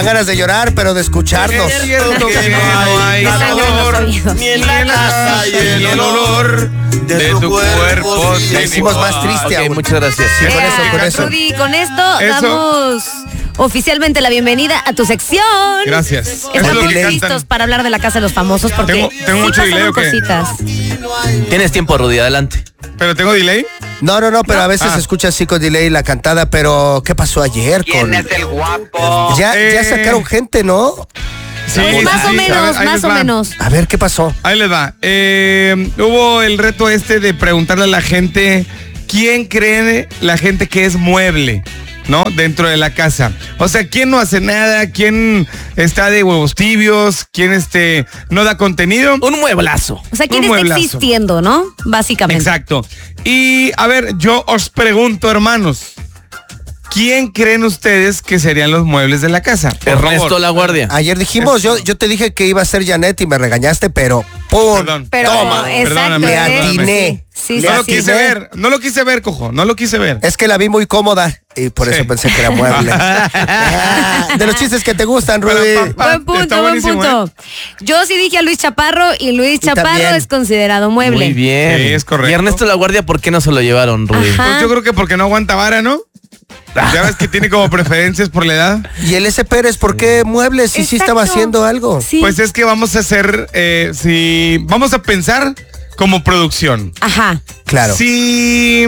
Dan ganas de llorar, pero de escucharnos. Es cierto que no hay calor, ni en la casa y el olor de tu cuerpo. La hicimos más triste. Ok, muchas gracias. Sí, con eso. Rudy, con esto damos oficialmente la bienvenida a tu sección. Gracias. Estamos listos para hablar de la Casa de los Famosos porque tengo mucho delay, ¿o qué? cositas. Tienes tiempo, Rudy, adelante. ¿Pero tengo delay? No, pero a veces se escucha así con delay la cantada, pero ¿qué pasó ayer con...? ¿Quién es el guapo? Ya sacaron gente, ¿no? Sí, Más o menos, a ver, más o menos. A ver, ¿qué pasó? Ahí les va. Hubo el reto de preguntarle a la gente quién cree la gente que es mueble, ¿no? Dentro de la casa. O sea, ¿quién no hace nada? ¿Quién está de huevos tibios? ¿Quién no da contenido? Un mueblazo. O sea, ¿quién Un está mueblazo. existiendo, no? Básicamente. Exacto. Y a ver, yo os pregunto, hermanos, ¿quién creen ustedes que serían los muebles de la casa? Por Ernesto favor. La Guardia. Ayer dijimos, yo te dije que iba a ser Janet y me regañaste, pero ¡pum! Perdón. Pero, Toma, exacto. perdóname, Le perdóname. atiné. Sí, No lo sí. quise ver, no lo quise ver, cojo, no lo quise ver. Es que la vi muy cómoda y por eso Sí. pensé que era mueble. De los chistes que te gustan, Rudy. Buen punto, Está buen buenísimo, punto. Yo sí dije a Luis Chaparro y Luis Chaparro también. es considerado mueble. Muy bien. Sí, es correcto. ¿Y Ernesto La Guardia por qué no se lo llevaron, Rudy? Ajá. Pues yo creo que porque no aguanta vara, ¿no? Ya ves que tiene como preferencias por la edad. Y el S. Pérez, ¿por qué muebles si sí estaba Exacto. haciendo algo? Sí. Pues es que vamos a hacer, vamos a pensar como producción. Ajá. Claro. Si,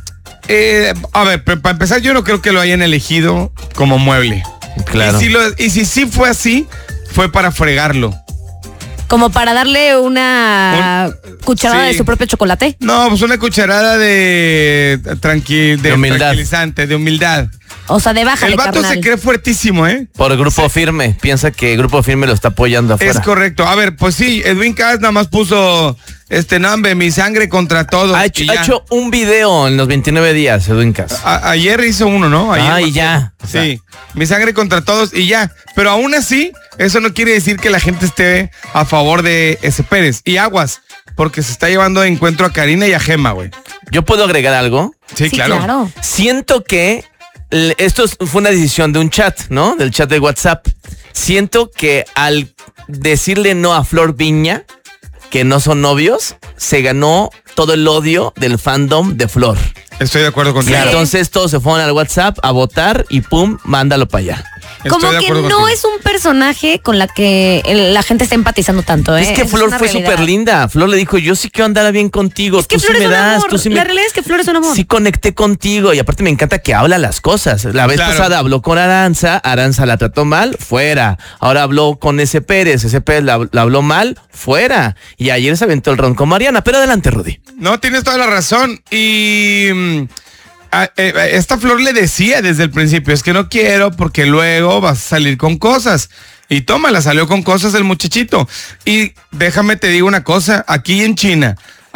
a ver, para empezar, yo no creo que lo hayan elegido como mueble. Claro. Y si sí fue así, fue para fregarlo. Como para darle una cucharada sí. de su propio chocolate. No, pues una cucharada de humildad. tranquilizante, de humildad. O sea, de bájale, El vato carnal. se cree fuertísimo, ¿eh? Por Grupo Firme. Piensa que Grupo Firme lo está apoyando afuera. Es correcto. A ver, pues sí, Edwin Cass nada más puso nombre, mi sangre contra todos. Ha y ya. hecho un video en los 29 días, Edwin Cass. Ayer hizo uno, ¿no? Ayer Y ya. Sí, mi sangre contra todos y ya. Pero aún así, eso no quiere decir que la gente esté a favor de ese Pérez. Y aguas, porque se está llevando de encuentro a Karina y a Gema, güey. ¿Yo puedo agregar algo? Sí, claro. Siento que esto fue una decisión de un chat, ¿no? Del chat de WhatsApp. Siento que al decirle no a Flor Viña, que no son novios, se ganó todo el odio del fandom de Flor. Estoy de acuerdo contigo. Sí. Entonces todos se fueron al WhatsApp a votar y pum, mándalo para allá. Como Estoy de que acuerdo no contigo. es un personaje con la que la gente está empatizando tanto, ¿eh? Es que Esa Flor una fue realidad. súper linda. Flor le dijo, yo sí quiero andar bien contigo. Es que Tú sí Flor me es un das, amor. tú sí me... La realidad es que Flor es un amor. Sí conecté contigo y aparte me encanta que habla las cosas. La vez Claro. pasada habló con Aranza la trató mal, fuera. Ahora habló con ese Pérez la habló mal, fuera. Y ayer se aventó el ron con Mariana. Pero adelante, Rudy. No, tienes toda la razón. Y esta Flor le decía desde el principio, es que no quiero porque luego vas a salir con cosas. Y tómala, salió con cosas el muchachito. Y déjame te digo una cosa, aquí en China,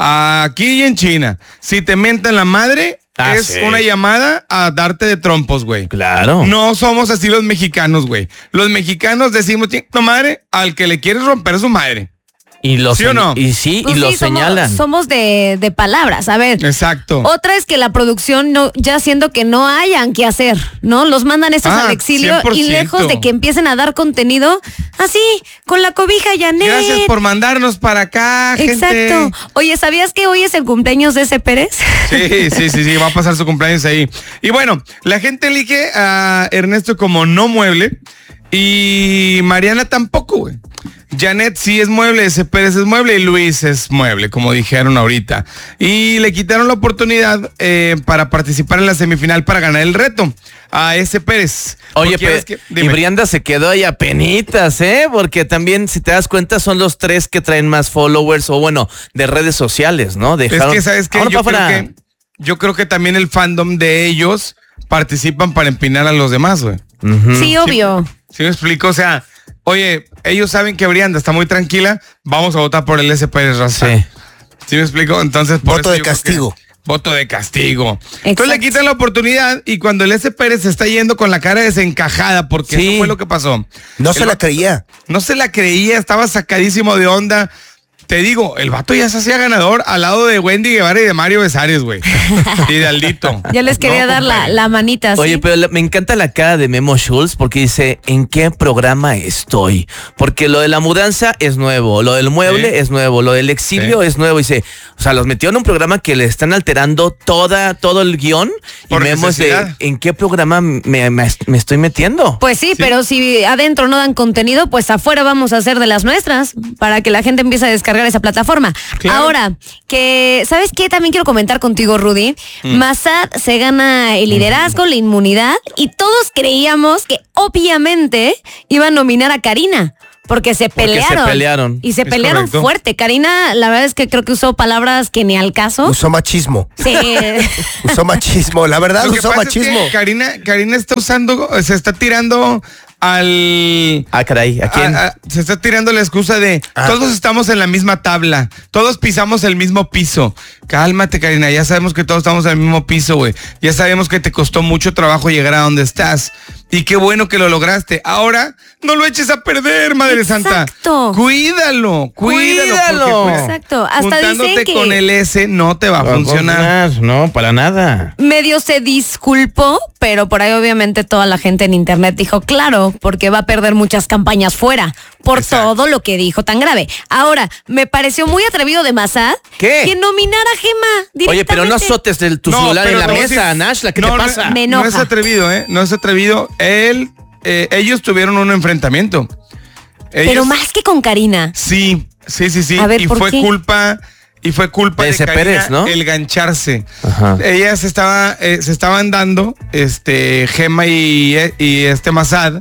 si te mentan la madre, es sí. una llamada a darte de trompos, güey. Claro. No somos así los mexicanos, güey. Los mexicanos decimos, no madre, al que le quieres romper su madre. Y lo ¿Sí o no? Y sí, Pues y lo sí, señalan. Somos de palabras, a ver. Exacto. Otra es que la producción ya siendo que no hayan que hacer, ¿no? Los mandan estos al exilio 100%. y lejos de que empiecen a dar contenido, así, con la cobija Janet. Gracias por mandarnos para acá, gente. Exacto. Oye, ¿sabías que hoy es el cumpleaños de ese Pérez? Sí, va a pasar su cumpleaños ahí. Y bueno, la gente elige a Ernesto como no mueble y Mariana tampoco, güey. Janet sí es mueble, ese Pérez es mueble y Luis es mueble, como dijeron ahorita. Y le quitaron la oportunidad para participar en la semifinal para ganar el reto a ese Pérez. Oye, Porque pero, es que- y dime. Brianda se quedó ahí a penitas, ¿eh? Porque también, si te das cuenta, son los 3 que traen más followers o bueno, de redes sociales, ¿no? Es que, ¿sabes qué? Yo creo que también el fandom de ellos participan para empinar a los demás, güey. Sí, obvio. ¿Sí me explico? O sea, oye, ellos saben que Brianda está muy tranquila, vamos a votar por el S. Pérez Raza. Sí. ¿Sí me explico? Entonces, por Voto eso de yo creo castigo. Voto de castigo. Exacto. Entonces le quitan la oportunidad y cuando el S. Pérez se está yendo con la cara desencajada, porque Sí. eso fue lo que pasó. No se El la vato creía. No se la creía, estaba sacadísimo de onda. te digo, el vato ya se hacía ganador al lado de Wendy Guevara y de Mario Besares, güey. Y de Aldito. Ya les quería dar la manita. Oye, ¿sí? pero me encanta la cara de Memo Schultz porque dice, ¿en qué programa estoy? Porque lo de la mudanza es nuevo, lo del mueble es nuevo, lo del exilio es nuevo. Dice, o sea, los metió en un programa que le están alterando todo el guión. Por y Memo es de, necesidad. ¿en qué programa me estoy metiendo? Pues sí, pero si adentro no dan contenido, pues afuera vamos a hacer de las nuestras para que la gente empiece a descargar esa plataforma. Claro. Ahora, que ¿sabes qué? También quiero comentar contigo, Rudy. Massad se gana el liderazgo, la inmunidad y todos creíamos que obviamente iba a nominar a Karina. Porque se pelearon. Y se Es pelearon correcto. fuerte. Karina, la verdad es que creo que usó palabras que ni al caso. Usó machismo. Sí. Usó machismo. La verdad, Lo que usó pasa machismo. es que Karina está se está tirando al... Ah, caray, ¿a quién? se está tirando la excusa de todos estamos en la misma tabla, todos pisamos el mismo piso. Cálmate, Karina, ya sabemos que todos estamos en el mismo piso, güey. Ya sabemos que te costó mucho trabajo llegar a donde estás. Y qué bueno que lo lograste. Ahora, no lo eches a perder, Madre Exacto. Santa. Cuídalo. Cuídalo. Porque, pues, Exacto. Hasta juntándote dicen que con el S no te va a funcionar. No, para nada. medio se disculpó, pero por ahí obviamente toda la gente en internet dijo, claro, porque va a perder muchas campañas fuera por Exacto. todo lo que dijo tan grave. Ahora, me pareció muy atrevido de Massad ¿Qué? que nominara a Gema directamente. Oye, pero no azotes tu No, celular pero en la te voy a mesa, decir- Nashla, ¿qué no, te no, pasa? Me No es enoja. atrevido, No es atrevido. Ellos tuvieron un enfrentamiento. Pero más que con Karina. Sí. A ver, y ¿por fue qué? culpa De de ese Karina Pérez, ¿no? el gancharse. Ajá. Ellas se estaban dando, Gema y Massad,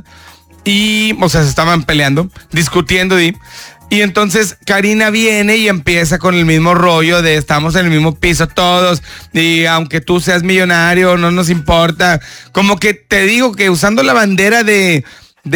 y, o sea, se estaban peleando, discutiendo y entonces Karina viene y empieza con el mismo rollo de estamos en el mismo piso todos y aunque tú seas millonario no nos importa. Como que te digo que usando la bandera del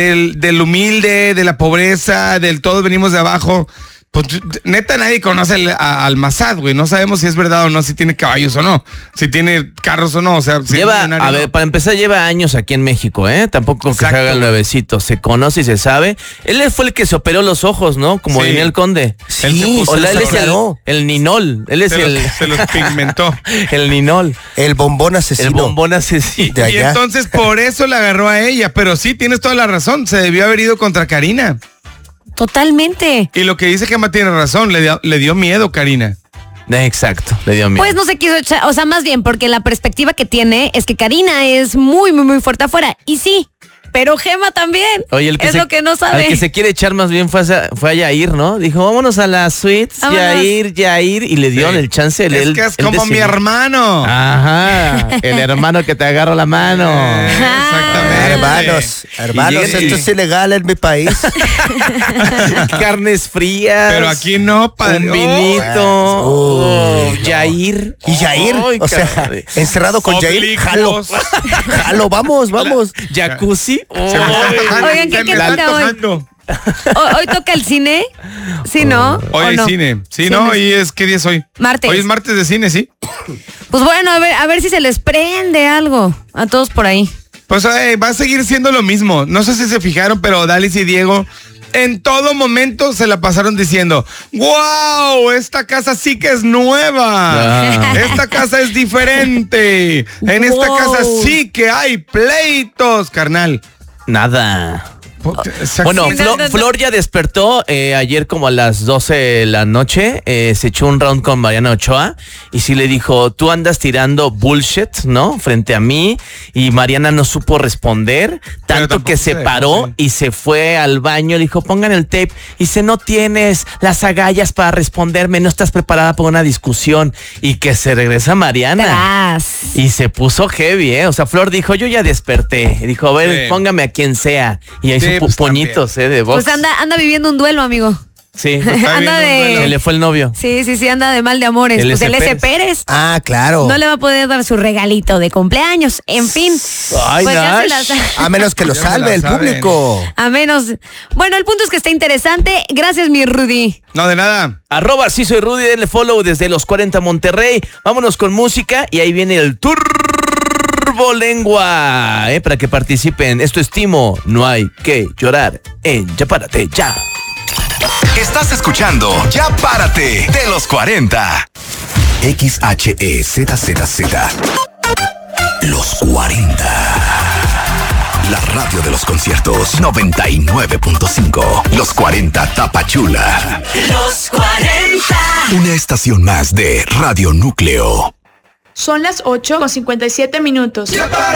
humilde, de la pobreza, del todos venimos de abajo, pues neta nadie conoce al Massad, güey. No sabemos si es verdad o no, si tiene caballos o no, si tiene carros o no, o sea, si es millonario o no. Para empezar, lleva años aquí en México, Tampoco que se Exacto, haga el güey. nuevecito. Se conoce y se sabe. Él fue el que se operó los ojos, ¿no? Como Sí. Daniel el Conde. Él se Sí, puso Hola, él se es operó. el ninol. Él es Se los pigmentó. el ninol. El bombón asesino. El bombón asesino. De Y allá. entonces por eso le agarró a ella, pero sí, tienes toda la razón, se debió haber ido contra Karina. Totalmente. Y lo que dice Gemma tiene razón, le dio miedo, Karina. Exacto, le dio miedo. Pues no se quiso echar, o sea, más bien porque la perspectiva que tiene es que Karina es muy, muy, muy fuerte afuera. Y sí, pero Gema también. Oye, es lo que no sabe. El que se quiere echar más bien fue a Yair, ¿no? Dijo, vámonos a las suites, Vámonos. Yair, y le dio Sí. el chance. Es que es como mi hermano. Ajá, el hermano que te agarra la mano. Exactamente. Hermanos, Y llega- esto es ilegal en mi país. Carnes frías. Pero aquí no, padre. Un vinito. Oh, Yair. Y Jair, Ay, o sea, caray. encerrado con Jair, jalo. Oblicuos. Jalo, vamos. Jacuzzi. Se me está antojando, Oigan, ¿qué se me está toca hoy? antojando. ¿Hoy toca el cine? ¿Sí, no? Hoy ¿O hay no? cine. Sí, Sí, ¿no? no. ¿Y qué día es hoy? Martes. Hoy es martes de cine, ¿sí? Pues bueno, a ver si se les prende algo a todos por ahí. Pues va a seguir siendo lo mismo. No sé si se fijaron, pero Dalis y Diego en todo momento se la pasaron diciendo, ¡wow! Esta casa sí que es nueva. Ah. Esta casa es diferente. En esta Wow. casa sí que hay pleitos, carnal. Nada. Exacto. Bueno, Sí, no. Flor ya despertó ayer como a las 12 de la noche, se echó un round con Mariana Ochoa y sí le dijo, tú andas tirando bullshit, ¿no? Frente a mí, y Mariana no supo responder, tanto tampoco que se se paró dejó, sí. y se fue al baño, le dijo, pongan el tape, y dice, no tienes las agallas para responderme, no estás preparada para una discusión, y que se regresa Mariana. Tras. Y se puso heavy, O sea, Flor dijo, yo ya desperté. Y dijo, a ver, Sí. póngame a quien sea. Y ahí Sí, hizo pues, puñitos, de box. Pues anda viviendo un duelo, amigo. Sí. Está anda viendo un duelo. Se le fue el novio. Sí, anda de mal de amores. El Pues el S. S. Pérez. Ah, claro. No le va a poder dar su regalito de cumpleaños. En fin. Ay, pues ya se Nash. las- A menos que lo Ya me la salve el saben. público. A menos. Bueno, el punto es que está interesante. Gracias, mi Rudy. No, de nada. @ sí soy Rudy, denle follow desde los 40 Monterrey. Vámonos con música y ahí viene el Turbolengua, para que participen. Esto es Timo, no hay que llorar en Ya Párate Ya. Estás escuchando Ya Párate de los 40. XHEZZZ. Los 40. La radio de los conciertos 99.5. Los 40 Tapachula. Los 40. Una estación más de Radio Núcleo. Son las 8:57. Ya párate.